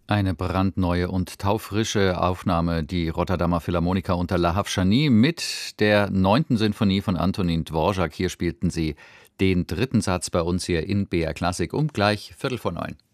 Eine brandneue und taufrische Aufnahme, die Rotterdamer Philharmoniker unter Lahav Shani mit der 9. Sinfonie von Antonin Dvorak. Hier spielten sie den dritten Satz bei uns hier in BR Klassik um gleich 8:45.